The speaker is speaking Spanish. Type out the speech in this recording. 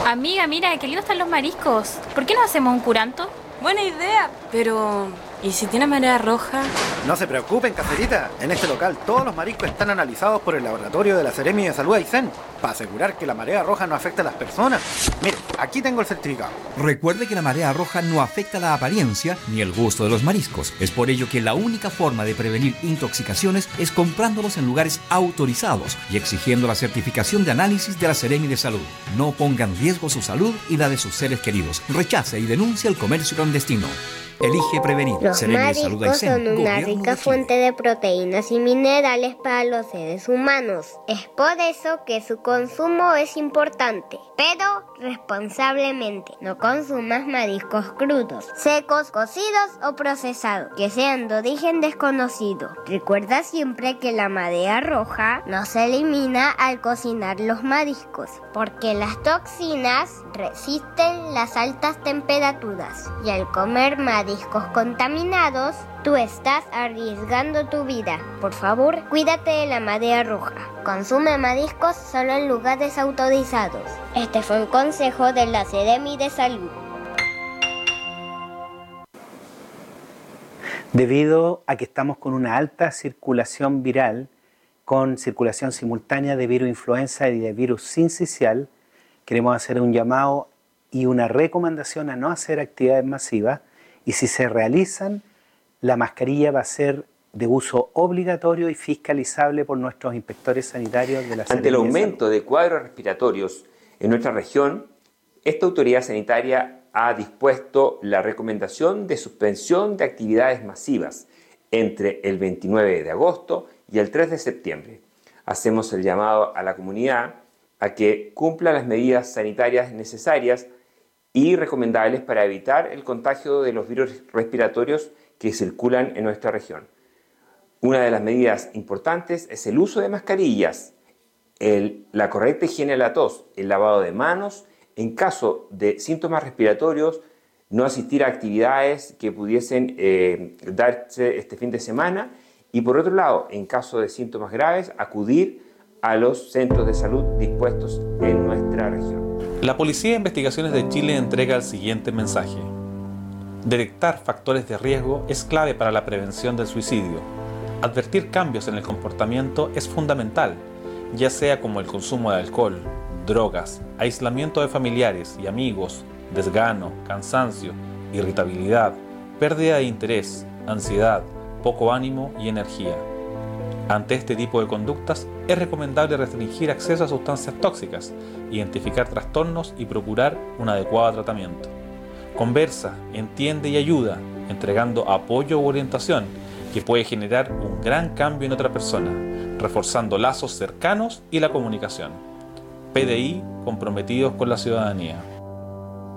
Amiga, mira, qué lindos están los mariscos. ¿Por qué no hacemos un curanto? Buena idea, pero ¿y si tiene marea roja? No se preocupen, caserita. En este local todos los mariscos están analizados por el laboratorio de la Seremi de Salud Aysén para asegurar que la marea roja no afecta a las personas. Mire, aquí tengo el certificado. Recuerde que la marea roja no afecta la apariencia ni el gusto de los mariscos. Es por ello que la única forma de prevenir intoxicaciones es comprándolos en lugares autorizados y exigiendo la certificación de análisis de la Seremi de Salud. No ponga en riesgo su salud y la de sus seres queridos. Rechace y denuncia el comercio clandestino. Elige prevenir. Los Seremi de Salud mariscos Aysén, son una Gobierno rica de Chile. fuente de proteínas y minerales para los seres humanos. Es por eso que su consumo es importante, pero responsablemente. No consumas mariscos crudos, secos, cocidos o procesados, que sean de origen desconocido. Recuerda siempre que la marea roja no se elimina al cocinar los mariscos, porque las toxinas resisten las altas temperaturas y al comer mariscos contaminados, tú estás arriesgando tu vida. Por favor, cuídate de la marea roja. Consume mariscos solo en lugares autorizados. Este fue un consejo de la Seremi de Salud. Debido a que estamos con una alta circulación viral, con circulación simultánea de virus influenza y de virus sincicial, queremos hacer un llamado y una recomendación a no hacer actividades masivas, y si se realizan, la mascarilla va a ser de uso obligatorio y fiscalizable por nuestros inspectores sanitarios de la Seremi Ante el de aumento Salud. de cuadros respiratorios en nuestra región, esta autoridad sanitaria ha dispuesto la recomendación de suspensión de actividades masivas entre el 29 de agosto y el 3 de septiembre. Hacemos el llamado a la comunidad a que cumpla las medidas sanitarias necesarias y recomendables para evitar el contagio de los virus respiratorios que circulan en nuestra región. Una de las medidas importantes es el uso de mascarillas, la correcta higiene de la tos, el lavado de manos, en caso de síntomas respiratorios, no asistir a actividades que pudiesen darse este fin de semana y por otro lado, en caso de síntomas graves, acudir a los centros de salud dispuestos en nuestra región. La Policía de Investigaciones de Chile entrega el siguiente mensaje. Detectar factores de riesgo es clave para la prevención del suicidio. Advertir cambios en el comportamiento es fundamental, ya sea como el consumo de alcohol, drogas, aislamiento de familiares y amigos, desgano, cansancio, irritabilidad, pérdida de interés, ansiedad, poco ánimo y energía. Ante este tipo de conductas, es recomendable restringir acceso a sustancias tóxicas, identificar trastornos y procurar un adecuado tratamiento. Conversa, entiende y ayuda, entregando apoyo u orientación que puede generar un gran cambio en otra persona, reforzando lazos cercanos y la comunicación. PDI, comprometidos con la ciudadanía.